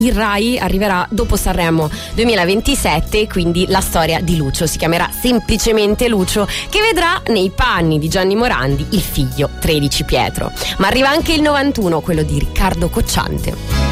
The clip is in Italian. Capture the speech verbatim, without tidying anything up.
il Rai arriverà dopo Sanremo duemilaventisette, quindi la storia di Lucio si chiamerà semplicemente Lucio, che vedrà nei panni di Gianni Morandi il figlio tredici Pietro. Ma arriva anche il novantuno, quello di Riccardo Cocciante.